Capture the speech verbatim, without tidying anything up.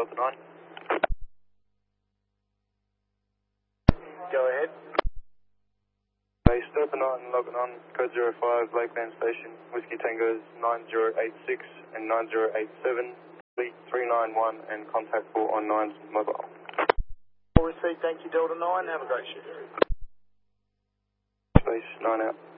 Delta nine. Go ahead. Base Delta nine, logging on, code zero five, Lakeland Station, Whiskey Tango's nine zero eight six and nine zero eight seven, fleet three nine one, and contact four on nine's mobile. All received, thank you, Delta nine. Have a great shift. Space nine out.